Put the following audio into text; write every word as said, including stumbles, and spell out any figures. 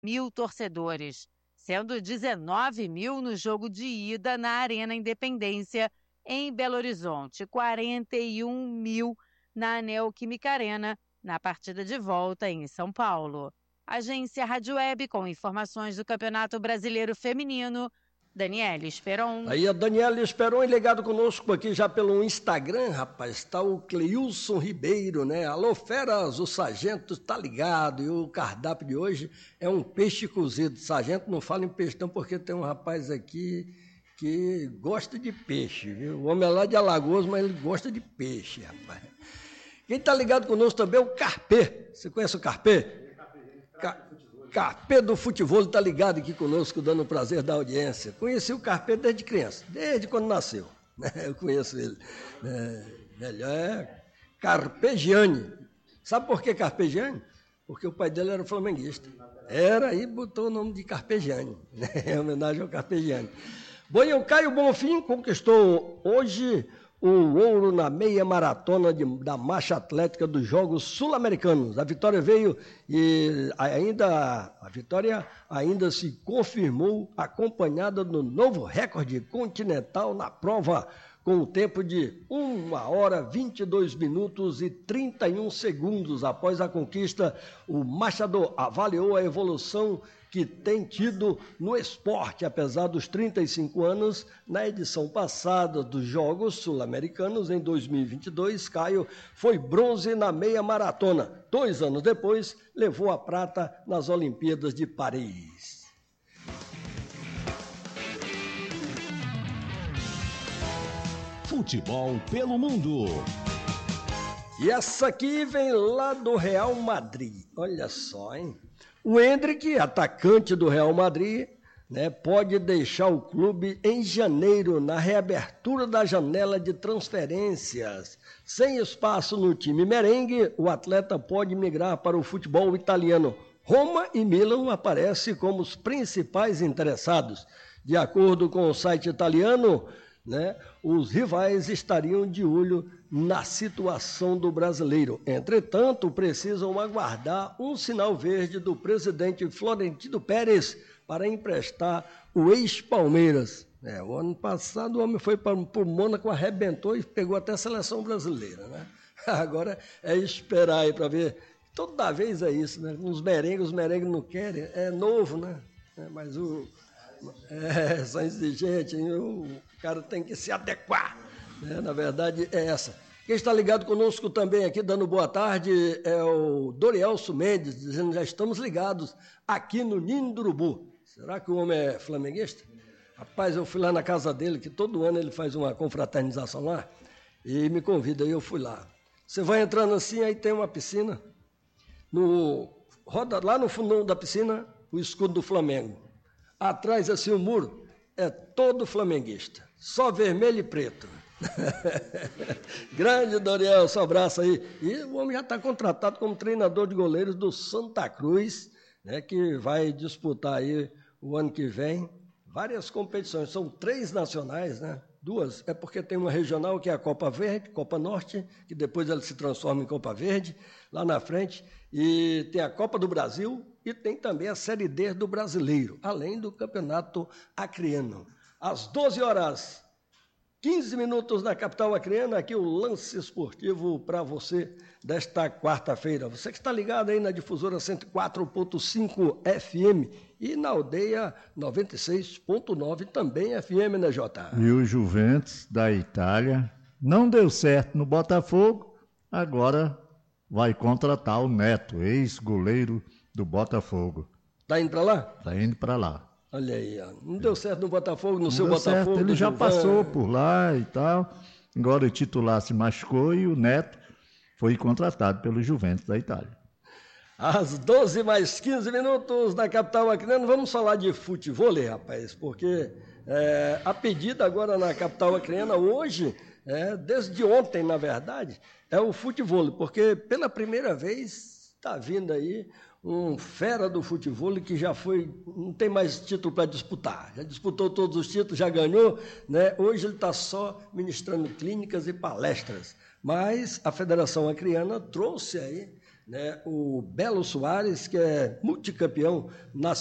mil torcedores, sendo dezenove mil no jogo de ida na Arena Independência, em Belo Horizonte, quarenta e um mil na Neoquímica Arena, na partida de volta em São Paulo. Agência Rádio Web com informações do Campeonato Brasileiro Feminino, Daniela Esperon. Aí a Daniela Esperon ligado conosco aqui já pelo Instagram, rapaz, está o Cleilson Ribeiro, né? Alô, feras, o sargento tá ligado e o cardápio de hoje é um peixe cozido. Sargento, não fala em peixe não, porque tem um rapaz aqui que gosta de peixe, viu? O homem é lá de Alagoas, mas ele gosta de peixe, rapaz. Quem tá ligado conosco também é o Carpê. Você conhece o Carpê? Ca... Carpê do futebol está ligado aqui conosco, dando o prazer da audiência. Conheci o Carpê desde criança, desde quando nasceu. Eu conheço ele. É, melhor é Carpegiani. Sabe por que Carpegiani? Porque o pai dele era flamenguista. Era e botou o nome de Carpegiani, em homenagem ao Carpegiani. Bom, e o Caio Bonfim conquistou hoje o ouro na meia maratona de, da marcha atlética dos Jogos Sul-Americanos. A vitória veio e ainda a vitória ainda se confirmou acompanhada do novo recorde continental na prova, com o tempo de uma hora, vinte e dois minutos e trinta e um segundos. Após a conquista, o marchador avaliou a evolução que tem tido no esporte, apesar dos trinta e cinco anos. Na edição passada dos Jogos Sul-Americanos, em dois mil e vinte e dois, Caio foi bronze na meia maratona. Dois anos depois, levou a prata nas Olimpíadas de Paris. Futebol pelo mundo. E essa aqui vem lá do Real Madrid. Olha só, hein? O Endrick, atacante do Real Madrid, né, pode deixar o clube em janeiro, na reabertura da janela de transferências. Sem espaço no time merengue, o atleta pode migrar para o futebol italiano. Roma e Milan aparecem como os principais interessados. De acordo com o site italiano, né, os rivais estariam de olho na situação do brasileiro. Entretanto, precisam aguardar um sinal verde do presidente Florentino Pérez para emprestar o ex-Palmeiras. É, o ano passado o homem foi para o Mônaco, arrebentou e pegou até a seleção brasileira, né? Agora é esperar aí para ver. Toda vez é isso, né? Os merengues, os merengues não querem, é novo, né? É, mas o... É, são exigentes, o cara tem que se adequar, né? Na verdade é essa. Quem está ligado conosco também aqui, dando boa tarde, é o Dorielso Mendes, dizendo já estamos ligados aqui no Ninho do Urubu. Será que o homem é flamenguista? Rapaz, eu fui lá na casa dele, que todo ano ele faz uma confraternização lá, e me convida, e eu fui lá. Você vai entrando assim, aí tem uma piscina, no, roda lá no fundão da piscina, o escudo do Flamengo. Atrás, assim, o muro é todo flamenguista, só vermelho e preto. Grande Doriel, um abraço aí. E o homem já está contratado como treinador de goleiros do Santa Cruz, né, que vai disputar aí o ano que vem várias competições. São três nacionais, né? Duas, é porque tem uma regional que é a Copa Verde, Copa Norte, que depois ela se transforma em Copa Verde, lá na frente, e tem a Copa do Brasil e tem também a Série D do Brasileiro, além do Campeonato Acreano. Às doze horas, quinze minutos na capital acreana, aqui o lance esportivo para você desta quarta-feira. Você que está ligado aí na difusora cento e quatro ponto cinco F M e na aldeia noventa e seis ponto nove também F M, né, Jota? E o Juventus da Itália não deu certo no Botafogo, agora vai contratar o Neto, ex-goleiro do Botafogo. Tá indo para lá? Tá indo para lá. Olha aí, ó. Não deu certo no Botafogo, no não seu deu Botafogo. Certo. Ele já Gilvan. passou por lá e tal. Agora o titular se machucou e o Neto foi contratado pelo Juventus da Itália. Às doze mais quinze minutos na capital acreana, vamos falar de futebol, rapaz, porque é, a pedida agora na capital acreana hoje, é, desde ontem, na verdade, é o futebol, porque pela primeira vez está vindo aí um fera do futebol que já foi, não tem mais título para disputar, já disputou todos os títulos, já ganhou, né? Hoje ele está só ministrando clínicas e palestras, mas a Federação Acreana trouxe aí, né, o Belo Soares, que é multicampeão nacional.